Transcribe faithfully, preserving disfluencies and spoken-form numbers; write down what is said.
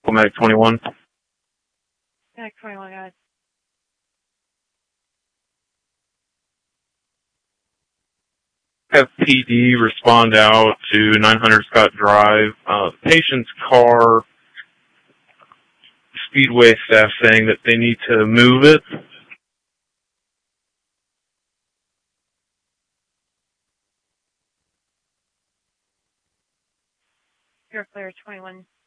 Medic twenty-one. Medic twenty-one, guys. Have P D respond out to nine hundred Scott Drive. Uh, patient's car, Speedway staff saying that they need to move it. You're clear, twenty-one.